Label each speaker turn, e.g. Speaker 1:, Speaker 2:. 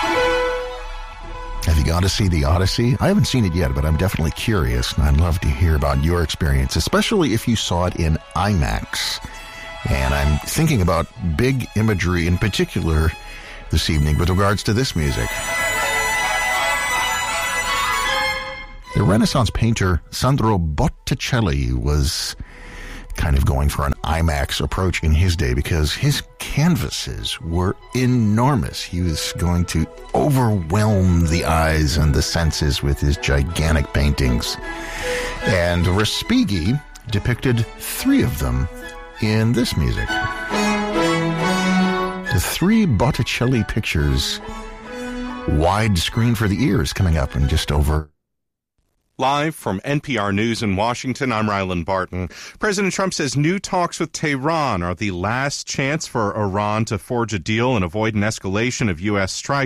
Speaker 1: Have you gone to see The Odyssey? I haven't seen it yet, but I'm definitely curious, and I'd love to hear about your experience, especially if you saw it in IMAX. And I'm thinking about big imagery in particular this evening with regards to this music. The Renaissance painter Sandro Botticelli was kind of going for an IMAX approach in his day because his canvases were enormous. He was going to overwhelm the eyes and the senses with his gigantic paintings. And Respighi depicted 3 of them in this music. The 3 Botticelli pictures, widescreen for the ears, coming up in just over.
Speaker 2: Live from NPR News in Washington, I'm Rylan Barton. President Trump says new talks with Tehran are the last chance for Iran to forge a deal and avoid an escalation of U.S. strikes